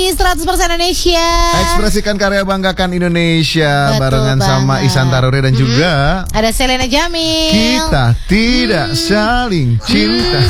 di 100% Indonesia. Ekspresikan karya, banggakan Indonesia. Betul barengan sama banget. Ihsan Taruri dan juga Ada Selena Jamil. kita tidak saling cinta.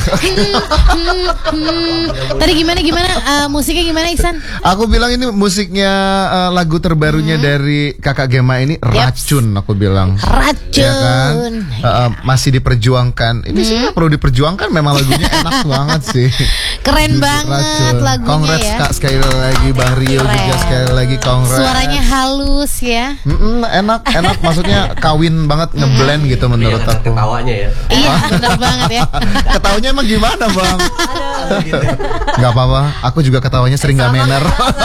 Tadi gimana musiknya gimana Ihsan? Aku bilang ini musiknya lagu terbarunya dari Kakak Gema ini Racun. Aku bilang Racun. ya kan? Masih diperjuangkan. Ini sih nggak perlu diperjuangkan. Memang lagunya enak banget sih. Keren Jujur, banget Racun. lagunya Congrats ya. Kak sekali lagi, Bang Rio Keren. juga sekali lagi congrats. Suaranya halus ya. Enak maksudnya kawin banget ngeblend gitu menurut Iya, aku. ketawanya ya. Iya benar banget ya. Ketawanya emang gimana Bang? Gak apa-apa, aku juga ketawanya sering gak manner.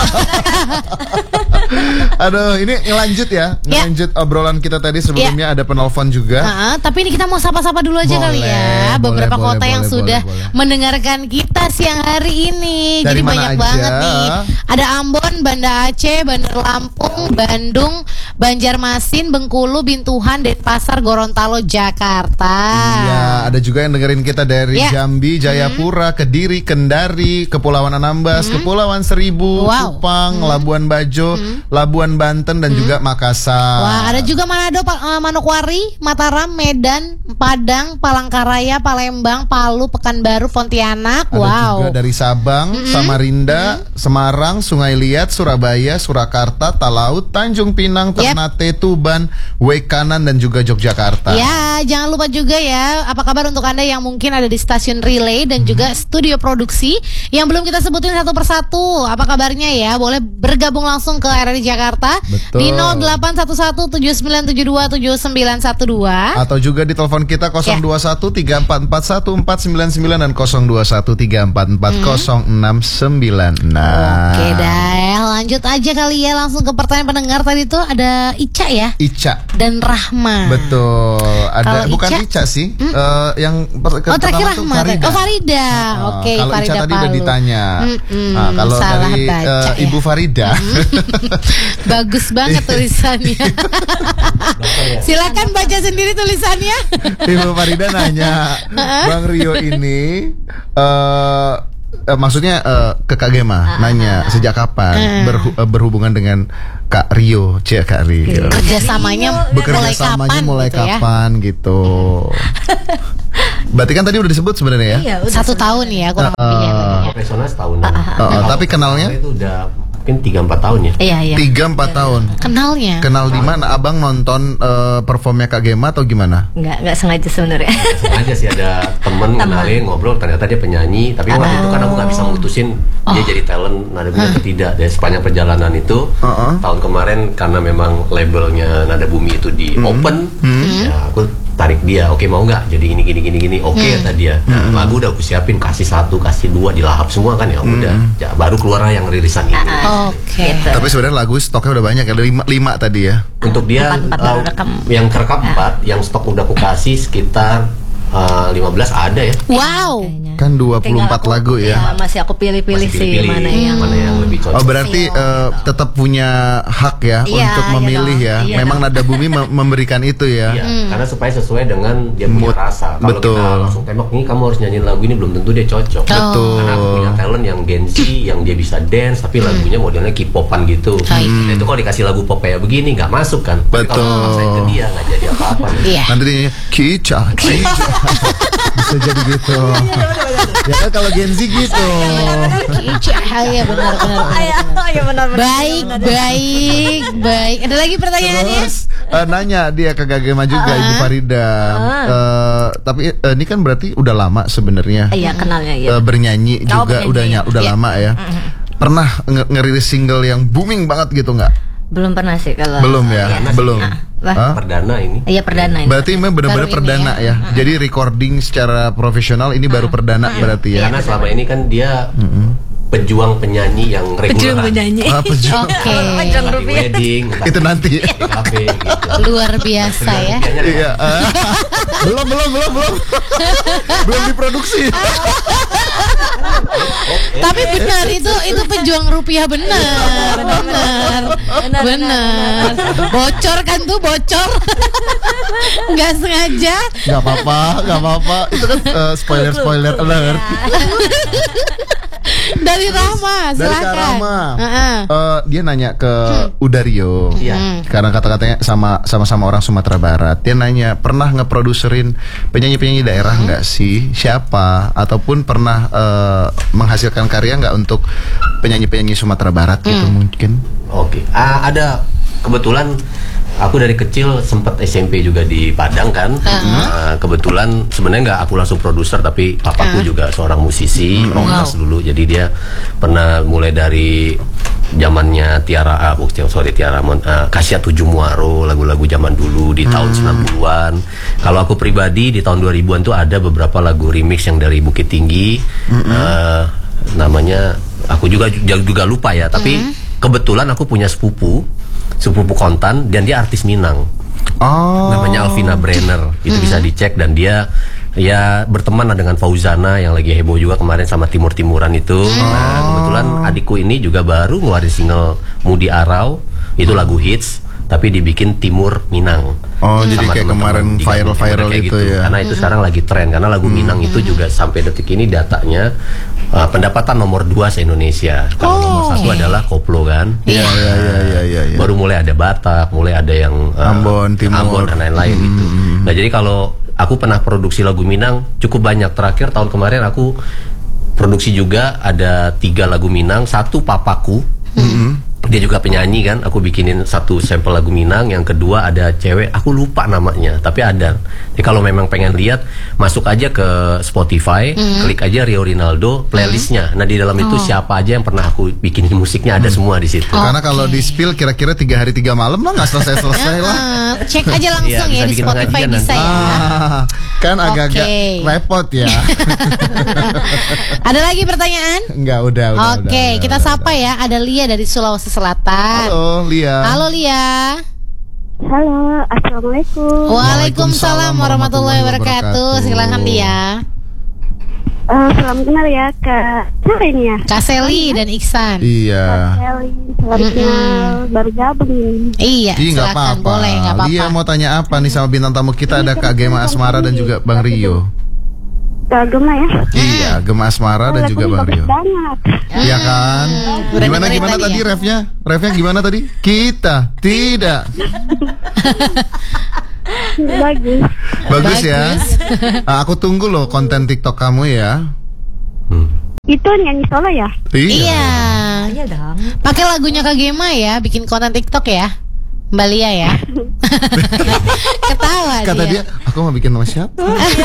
Aduh, ini ngelanjut ya. Ngelanjut obrolan kita tadi sebelumnya ada penelpon juga. Tapi ini kita mau sapa-sapa dulu aja Boleh, kali ya. Beberapa boleh, kota yang boleh, sudah boleh. mendengarkan kita siang hari ini. Dari Jadi mana banyak aja? banget nih. Ada Ambon, Banda Aceh, Bandar Lampung, Bandung, Banjarmasin, Bengkulu, Bintuhan, Denpasar, Gorontalo, Jakarta. Iya, ada juga yang dengerin kita dari Ya. Jambi, Jayapura, Kediri, Kendari, Kepulauan Anambas, Kepulauan Seribu, Wow. Kupang, Labuan Bajo, Labuan Banten dan juga Makassar. Wah, ada juga Manado, Manokwari, Mataram, Medan, Padang, Palangkaraya, Palembang, Palu, Pekanbaru, Pontianak. Ada Wow. juga dari Sabang, Samarinda, Semarang, Sungai Liat, Surabaya, Surakarta, Talaut, Tanjung Pinang, Ternate, Tuban, Wekanan dan juga Yogyakarta. Ya, jangan lupa juga ya, apa kabar untuk Anda yang mungkin ada di stasiun relay dan juga studio produksi yang belum kita sebutin satu persatu. Apa kabarnya ya? Boleh bergabung langsung ke RRI Jakarta. Betul. Di 081179722912. Atau juga di telepon kita 02134414999 dan 02134440696. Oke dah, lanjut aja kali ya langsung ke pertanyaan pendengar tadi tuh ada Ica ya Ica. dan Rahma. Betul. Ada Kalau bukan Ica? Ica sih. Yang terakhir pertama tuh Rahma. Farida. Oh Farida. Oke, Kalau Farida Ica tadi udah Palu. ditanya. Nah, kalau salah dari baca ya. Ibu Farida. Bagus banget tulisannya. Silakan baca sendiri tulisannya. Ibu Farida nanya, Bang Rio ini maksudnya ke Kak Gema nanya sejak kapan berhubungan dengan Kak Rio, Kak Rio. Kerjasamanya Mulai gitu ya? kapan gitu. Berarti kan tadi udah disebut sebenarnya ya. Iya, udah 1 tahun ya kurang lebihnya. Profesional setahun. Tapi kenalnya itu udah mungkin 3-4 tahun ya. Iya. 3-4 tahun. Kenalnya. Kenal di mana? Abang nonton performnya Kak Gema atau gimana? Nggak sengaja sebenarnya. Sengaja sih ada temen kenalin ngobrol, ternyata dia penyanyi. Tapi waktu itu kan aku nggak bisa mutusin dia jadi talent Nada Bumi atau tidak. Dari sepanjang perjalanan itu tahun kemarin karena memang labelnya Nada Bumi itu di open, ya aku tarik dia. Oke, mau nggak jadi gini. Oke kata dia. Nah, lagu udah aku siapin, kasih 1, kasih 2, dilahap semua kan ya udah. Ya, baru keluar yang rilisan ini. Oke. Tapi sebenarnya lagu stoknya udah banyak, ada 5 tadi ya. Untuk dia Empat baru rekam. yang kerekam 4, yang stok udah aku kasih sekitar 15 ada ya. Wow. Kan 24 lagu ya. Masih aku pilih-pilih Masih sih pilih-pilih mana yang lebih cocok. Oh berarti tetap punya hak ya Iya, untuk iya memilih dong. ya. Iya Memang dong. Nada Bumi memberikan itu ya. Iya, karena supaya sesuai dengan dia Mood. punya rasa. Kalau Betul. kita langsung tembak, ini kamu harus nyanyiin lagu ini, belum tentu dia cocok. Betul. Karena aku punya talent yang Gen Z, yang dia bisa dance, tapi lagunya modelnya K-popan gitu. Nah, itu kalau dikasih lagu pop kayak begini nggak masuk kan. Tapi Betul. kalau maksain ke dia nggak jadi apa-apa. Iya. Nanti dia Kica. Bisa jadi gitu. Ya kan kalau Gen Z gitu. Iya benar. Iya benar. Baik. Ada lagi pertanyaannya? Terus nanya dia ke Kak Gema juga Ibu Farida. Tapi ini kan berarti udah lama sebenarnya. Iya, kenalnya ya. Bernyanyi Oh, juga bernyanyi, udah Iya. lama ya. Pernah ngerilis single yang booming banget gitu nggak? Belum pernah sih kalau. Belum ya, belum. Hah? Perdana ini. Iya, perdana ini. Berarti memang benar-benar Baru ini perdana ya. Jadi recording secara profesional ini baru perdana berarti ya. Karena selama ini kan dia pejuang penyanyi yang Pejuang reguler. penyanyi. Pejuang. Oke. Pejuang Di rupiah. wedding, Itu nanti. di kafe gitu. Luar biasa ya. Iya. Belum. Belum diproduksi. Tapi benar itu pejuang rupiah benar. Bocor kan tuh bocor. Nggak sengaja. Gak apa-apa. Itu kan spoiler alert. Dari Rama, Dari Kak silakan. Rama. Heeh. Dia nanya ke Udario. Iya. Karena kata-katanya sama-sama orang Sumatera Barat. Dia nanya, pernah ngeproduserin penyanyi-penyanyi daerah nggak sih? Siapa? Ataupun pernah menghasilkan karya nggak untuk penyanyi-penyanyi Sumatera Barat gitu mungkin? Oke. Ada kebetulan aku dari kecil sempat SMP juga di Padang kan. Kebetulan sebenarnya nggak aku langsung produser, tapi papaku juga seorang musisi, Rongas dulu. Jadi dia pernah mulai dari zamannya Tiara Kasia 7 Muaro, lagu-lagu zaman dulu di tahun 90-an. Kalau aku pribadi di tahun 2000-an tuh ada beberapa lagu remix yang dari Bukit Tinggi. Namanya aku juga lupa ya, tapi kebetulan aku punya sepupu kontan dan dia artis Minang. Namanya Alvina Brenner. Itu bisa dicek, dan dia ya berteman dengan Fauzana yang lagi heboh juga kemarin sama Timur-Timuran itu. Nah, kebetulan adikku ini juga baru ngeluarin single Mudi Arau. Itu lagu hits tapi dibikin Timur Minang. Jadi kayak kemarin viral-viral kayak itu ya. Karena itu sekarang lagi tren, karena lagu Minang itu juga sampai detik ini datanya pendapatan nomor 2 se-Indonesia. Kalau nomor 1 adalah koplo kan. Iya. Baru mulai ada Batak, mulai ada yang Ambon, Timur, Ambon dan lain-lain gitu. Nah, jadi kalau aku pernah produksi lagu Minang cukup banyak. Terakhir tahun kemarin aku produksi juga ada 3 lagu Minang. 1 papaku, dia juga penyanyi kan, aku bikinin 1 sampel lagu Minang. Yang kedua ada cewek, aku lupa namanya, tapi ada. Jadi kalau memang pengen lihat, masuk aja ke Spotify, klik aja Rio Rinaldo playlistnya. Nah, di dalam itu siapa aja yang pernah aku bikinin musiknya ada semua di situ. Karena kalau di spill kira-kira 3 hari 3 malam lah nggak selesai lah. Cek aja langsung Iya, ya bisa di bikin Spotify pengajian bisa nanti. ya. Kan agak-agak repot ya. Ada lagi pertanyaan? Enggak, udah. Oke, kita sapa ya. Ada Lia dari Sulawesi Selatan. Halo, Lia. Halo Lia. Halo, assalamualaikum. Waalaikumsalam warahmatullahi wabarakatuh. Silakan Lia. Selamat kenal ya Kak. Siapa ini ya? Kak Seli dan Iksan. Iya. Kelly. Selamat kenal. Baru gabung ini. Iya, Nggak silakan. apa-apa. Boleh, nggak apa-apa. Lia mau tanya apa nih sama bintang tamu kita? Ada Kak Gema Asmara dan juga Bang Rio. Kak Gema ya. Iya, Gema Asmara dan juga Bang Rio. Banget. Iya kan? Udah Gimana dengerin tadi tadi ya? refnya? Refnya gimana tadi? Kita tidak. Bagus. Bagus ya. Aku tunggu loh konten TikTok kamu ya. Itu nyanyi solo ya? Iya. Iya dong. Pakai lagunya Kak Gema ya, bikin konten TikTok ya. Mbak Lia ya. Ketawa Kata dia, aku mau bikin sama siapa?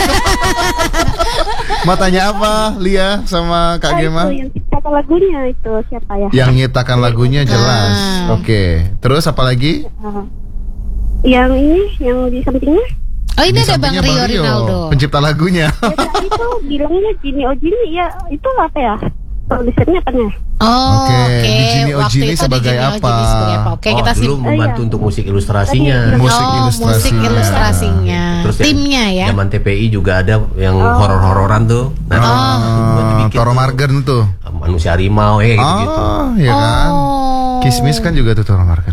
Mau tanya apa, Lia sama Kak Gema? Itu yang ciptakan lagunya itu siapa ya? Yang nyiptakan lagunya jelas. Oke. Terus apa lagi? Yang ini, yang di sampingnya? Oh, ini Di ada Bang sampingnya Rio Rinaldo. pencipta lagunya. Ya, itu bilangnya Jini Ojini ya. Itu apa ya? Produsernya apa ya? Oh, Oke. oke. Di Jini Waktu Ojini itu sebagai di Jini apa? Ojini sebagai apa? Oke, kita dulu membantu untuk musik ilustrasinya. Musik musik ilustrasinya. ilustrasinya. Terus yang Timnya ya. Zaman TPI juga ada yang horor-hororan tuh. Nah, itu buat dibikin Toro tuh. Margen tuh. Manusia harimau gitu-gitu. Ya kan? Oh. Kismis kan juga tuh Toro Margen.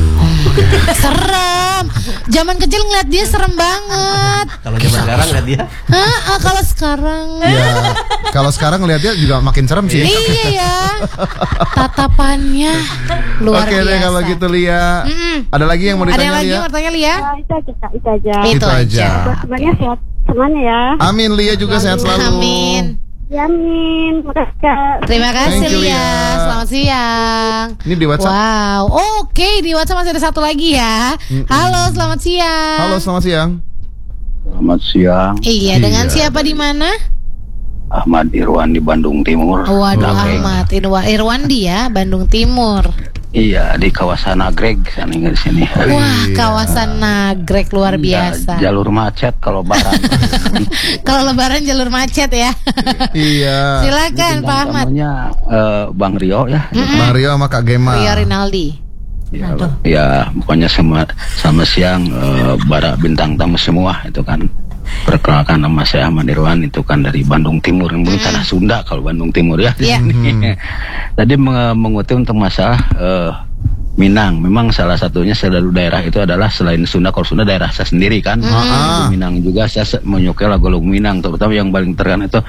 Serem. Zaman kecil ngeliat dia serem banget. Kalau zaman sekarang lihat dia. Kalau sekarang. Ya, kalau sekarang ngeliatnya juga makin serem sih. Iya ya. Tatapannya luar Oke biasa. deh kalau gitu Lia. Ada lagi yang mau Ada yang ditanya lagi Lia? yang mau tanya Lia? Itu aja Kak, itu aja. Itu aja. Buat semuanya sehat semuanya ya. Amin, Lia juga sehat selalu. Amin. Yamin, makasih Kak. Terima kasih Thank you, Lia. Lia. Selamat siang. Ini di WhatsApp. Wow. Oke, di WhatsApp masih ada satu lagi ya. Halo, selamat siang. Halo, selamat siang. Selamat siang, Iya, dengan siapa di mana? Ahmad Irwan di Bandung Timur. Waduh, Nagreg. Ahmad Irwandi ya, Bandung Timur. Iya, di kawasan Nagreg sana di sini. Wah, kawasan Nagreg luar biasa. Jalur macet kalau lebaran. Kalau lebaran jalur macet ya. Iya. Silakan Pak Ahmad. Tamunya Bang Rio ya. Bang Rio sama Kak Gema. Rio Rinaldi. Ya, pokoknya sama siang para bintang tamu semua itu kan. Perkenalkan nama saya Ahmad Irwan, itu kan dari Bandung Timur, tanah Sunda kalau Bandung Timur ya. Iya. Tadi mengutip untuk masalah Minang, memang salah satunya selalu daerah itu adalah selain Sunda, kalau Sunda daerah saya sendiri kan. Minang juga saya menyukai lagu-lagu Minang, terutama yang paling terkenal itu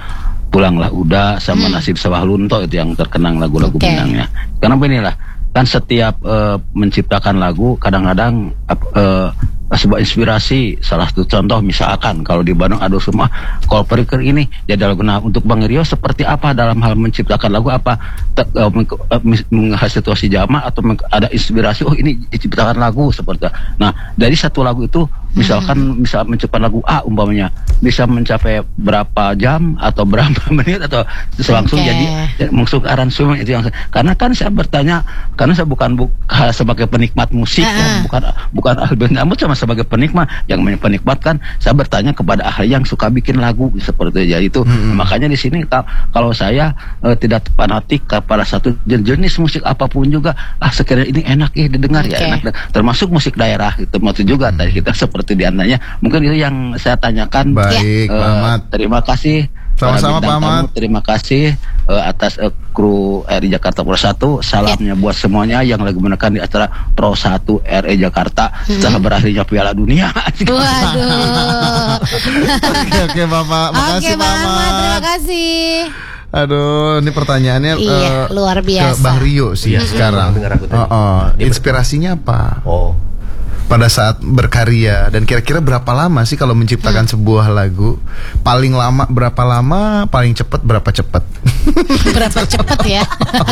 Pulanglah Uda sama Nasib Sawah Lunto itu yang terkenang lagu-lagu Minangnya. Karena inilah kan setiap menciptakan lagu kadang-kadang sebuah inspirasi. Salah satu contoh misalkan kalau di Bandung aduh semua kalau perikir ini jadi lagu. Nah untuk Bang Rio seperti apa dalam hal menciptakan lagu, apa menghasut situasi jamaah atau ada inspirasi ini diciptakan lagu seperti itu. Nah dari satu lagu itu misalkan bisa menciptakan lagu A umpamanya bisa mencapai berapa jam atau berapa menit atau langsung jadi masuk aransemen itu yang karena kan saya bertanya karena saya bukan sebagai penikmat musik ya, bukan ahli namun sama sebagai penikmat yang penikmat kan saya bertanya kepada ahli yang suka bikin lagu seperti itu. Itu makanya di sini kalau saya tidak fanatik kepada satu jenis musik apapun juga sekiranya ini enak didengar ya enak termasuk musik daerah itu juga tadi kita seperti diantaranya mungkin itu yang saya tanyakan. Baik, Pak Ahmad. Terima kasih. Sama-sama Pak Ahmad. Terima kasih atas kru RI Jakarta Pro 1. Salamnya buat semuanya yang lagi menekan di acara Pro 1 RI Jakarta setelah berakhirnya Piala Dunia. Waduh. Oke Bapak, makasih Pak Ahmad. Terima kasih. Aduh, ini pertanyaannya luar biasa. ke Bang Rio sih sekarang. Inspirasinya apa? Pada saat berkarya dan kira-kira berapa lama sih kalau menciptakan sebuah lagu? Paling lama berapa lama? Paling cepat berapa cepat? Berapa cepat ya?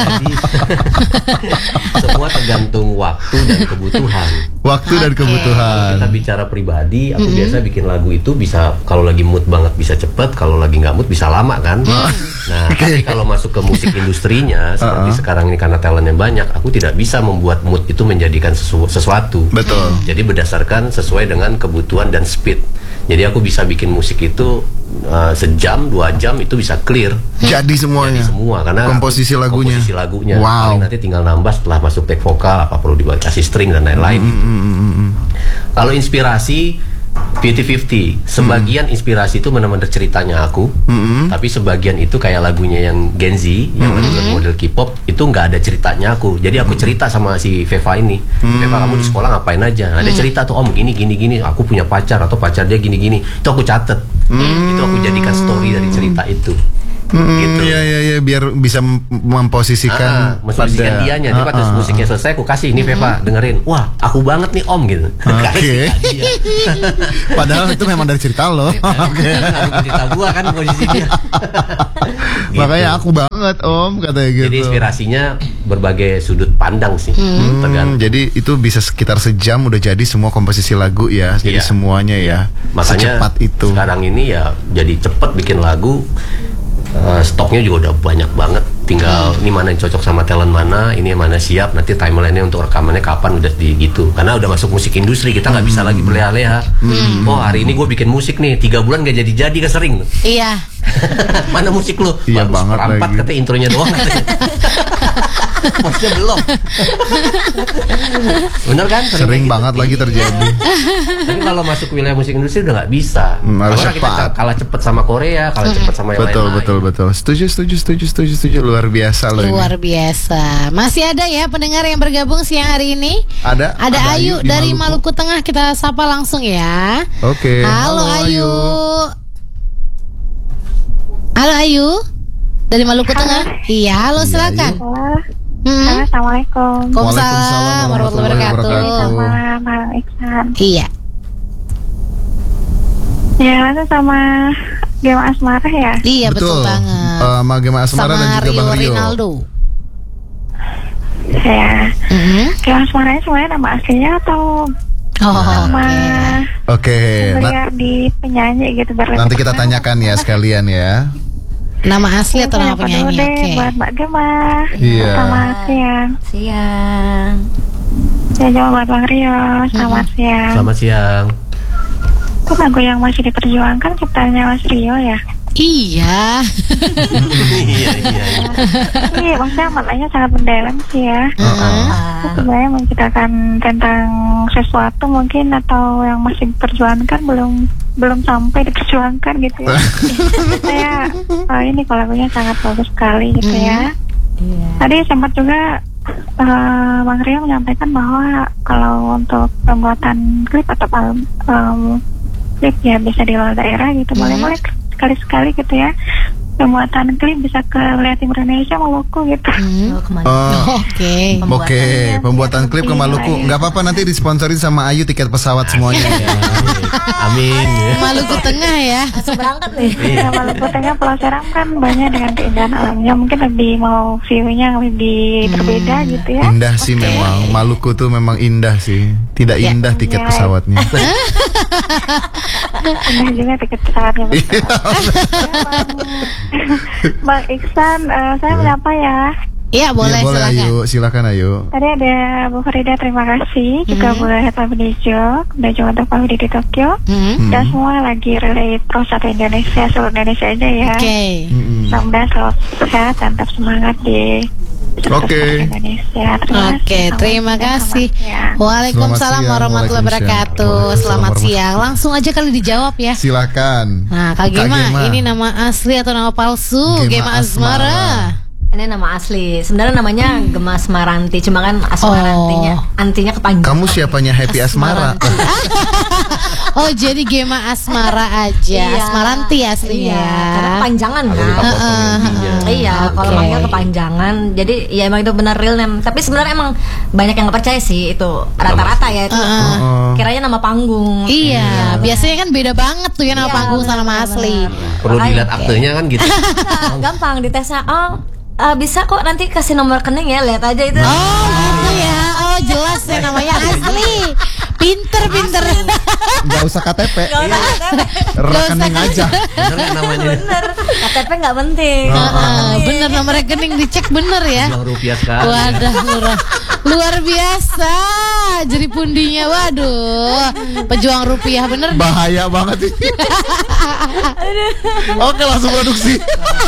Semua tergantung waktu dan kebutuhan. Waktu dan kebutuhan. Kalau kita bicara pribadi, aku biasa bikin lagu itu bisa kalau lagi mood banget bisa cepet, kalau lagi nggak mood bisa lama kan. Nah, tapi kalau masuk ke musik industrinya seperti sekarang ini karena talentnya banyak, aku tidak bisa membuat mood itu menjadikan sesuatu. Betul. Jadi berdasarkan sesuai dengan kebutuhan dan speed. Jadi aku bisa bikin musik itu sejam, 2 jam itu bisa clear. Jadi semuanya. Jadi semua karena komposisi lagunya. Wow. Nanti tinggal nambah setelah masuk take vokal apa perlu dikasih string dan lain-lain. Kalau inspirasi 50-50. Sebagian inspirasi itu benar-benar ceritanya aku, tapi sebagian itu kayak lagunya yang Gen Z, yang model K-pop itu nggak ada ceritanya aku. Jadi aku cerita sama si Veva ini, Veva kamu di sekolah ngapain aja? Ada cerita tuh om gini, aku punya pacar atau pacar dia gini. Itu aku catet. Itu aku jadikan story dari cerita itu. Gitu. Iya, biar bisa memposisikan memposisikan dianya. Jadi pas musiknya selesai, aku kasih ini Veva dengerin. Wah, aku banget nih om gitu. Oke. Padahal itu memang dari cerita lo. Oke. Cerita gua kan posisinya. Gitu. Makanya aku banget om katanya gitu. Jadi inspirasinya berbagai sudut pandang sih. Jadi itu bisa sekitar sejam udah jadi semua komposisi lagu ya. Jadi semuanya ya. Makanya secepat itu. Sekarang ini ya jadi cepet bikin lagu. Stoknya juga udah banyak banget. Tinggal ini mana yang cocok sama talent mana, ini yang mana siap. Nanti timeline-nya untuk rekamannya kapan udah di gitu. Karena udah masuk musik industri, kita nggak bisa lagi berleha-leha. Oh hari ini gue bikin musik nih 3 bulan gak jadi kan sering. Iya. Mana musik lu? Iya banget lagi. Katanya intronya doang. Maksudnya belum. Bener kan? Sering banget lagi terjadi. Tapi kalau masuk wilayah musik industri udah nggak bisa. Harus cepat. Kita kalah cepet sama Korea, kalah cepet sama yang lain-lain. Betul. Setuju. Luar biasa loh. Luar biasa. Masih ada ya pendengar yang bergabung siang hari ini? Ada Ayu dari Maluku Tengah, kita sapa langsung ya. Oke. Halo Ayu. Halo Ayu dari Maluku Tengah. Iya, halo silakan. Assalamualaikum. Waalaikumsalam warahmatullahi wabarakatuh. Sama Bang Iksan. Iya. Ya, sama Gema Asmara ya. Iya betul banget. Sama Gema Asmara dan juga Bang Rio. Rinaldo. Ya. Gema Asmara ini sebenarnya nama aslinya atau nama beliau di penyanyi gitu. Nanti kita tanyakan ya sekalian ya. Nama asli atau nama penyanyi? Oke. Buat Mbak Gema. Iya. Selamat siang. Ya juga buat Bang Rio. Selamat siang. Selamat siang. Itu lagu yang masih diperjuangkan ciptanya Mas Rio ya? Iya. Iya, maksudnya maknanya sangat mendalam sih ya. Sebenarnya menciptakan tentang sesuatu mungkin atau yang masih diperjuangkan belum sampai diperjuangkan gitu ya. Saya ini kalau lagunya sangat bagus sekali gitu ya. Tadi sempat juga Bang Rio menyampaikan bahwa kalau untuk pembuatan klip atau klip ya bisa di luar daerah gitu, boleh sekali-sekali gitu ya. pembuatan klip bisa ke wilayah Timur Indonesia, Maluku gitu. Oh, kemana? Oke. Oke, pembuatan klip ke Maluku. Nggak apa-apa, nanti disponsorin sama Ayu tiket pesawat semuanya. Amin. Maluku Tengah ya. Langsung berangkat nih. Ya, Maluku Tengah, Pulau Seram kan banyak dengan keindahan alamnya. Mungkin lebih mau view-nya lebih berbeda gitu ya. Indah sih memang, Maluku tuh memang indah sih. Tidak indah tiket Ya. pesawatnya. Indah juga tiket pesawatnya. betul. Bang Iksan, saya menyapa ya. Iya boleh, Iya, boleh silakan. Ayu, silakan Ayu. Tadi ada Bu Farida, terima kasih. Juga buat Pak Benijo, dan juga untuk Pak Widi di Tokyo. Dan semua lagi relate Pro 1 Indonesia, seluruh Indonesia aja ya. Oke. Mudah-mudahan selalu sehat dan tetap semangat di Oke. Indonesia. Oke, terima kasih. Waalaikumsalam Selamat siang, warahmatullahi wabarakatuh. waalaikumsalam. Selamat Waalaikumsalam. siang. Langsung aja kali dijawab ya. Silakan. Nah, Kak Gema, ini nama asli atau nama palsu? Gema Asmara. Ini nama asli. Sebenarnya namanya Gema Asmaranti, cuma kan Asmarantinya antinya kepanjangan. Kamu siapanya Happy Asmara? Oh, jadi Gema Asmara aja. Iya. Asmaranti aslinya. Iya, karena kepanjangan Kalau kan. kita potong intinya. Iya, kalau Oke. manggil kepanjangan. Jadi ya emang itu benar real name. Tapi sebenarnya emang banyak yang nggak percaya sih itu. Rata-rata ya itu. Kiranya nama panggung. Iya, biasanya kan beda banget tuh ya nama Iya, panggung sama benar, nama asli. Perlu dilihat aktenya kan gitu. Nah, gampang ditesnya. Oh, bisa kok nanti kasih nomor rekening ya, lihat aja itu. Oh, gitu ya. Oh, jelas ya namanya asli. Pinter. Nggak usah KTP, Gak usah KTP. rekening aja. Bener nggak namanya? Bener, KTP nggak penting. Bener nomor rekening dicek bener ya. Uang rupiah sekali. Wadah, luar biasa. Jadi pundinya, waduh. Pejuang rupiah bener. Bahaya banget ini. Oke, langsung produksi.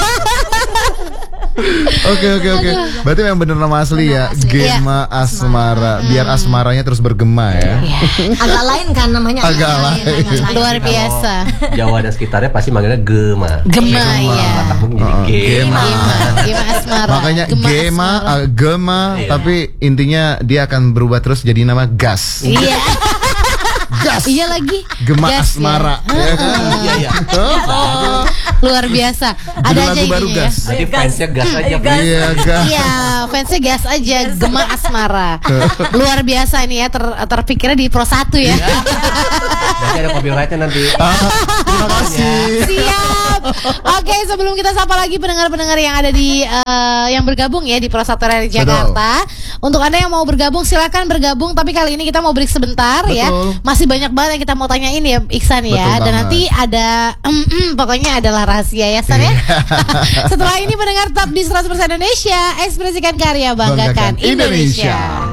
Oke. Berarti memang bener nama asli ya, Gema Asmara. Biar asmaranya terus bergema ya. Agak lain kan namanya. Agak lain. Luar biasa. Jawa dan sekitarnya pasti manggilnya Gema. Gema ya. Batakmu jadi Gema. Gema Asmara. Makanya Gema, Asmara. Gema, tapi intinya dia akan berubah terus jadi nama Gas. Iya. Gas. Iya lagi. Gema Gas ya. Asmara. Ya kan? Iya. Luar biasa. Ada Judul aja lagu baru ininya ya. Gas. Jadi fansnya gas aja. Iya, Gas. Iya, fansnya gas aja, Gema Asmara. Luar biasa ini ya, terpikirnya di Pro 1 ya. Nanti ada copyrightnya nanti. Terima kasih. Siap. Oke, sebelum kita sapa lagi pendengar-pendengar yang ada di yang bergabung ya di Pro 1 Radio Jakarta. Untuk Anda yang mau bergabung silakan bergabung, tapi kali ini kita mau break sebentar ya. Masih banyak banget yang kita mau tanyain ya Iksan ya. Betul Dan banget. nanti ada pokoknya adalah rahasia ya San ya. Setelah ini pendengar tetap di 100% Indonesia, ekspresikan karya, banggakan Banggakan Indonesia. Indonesia.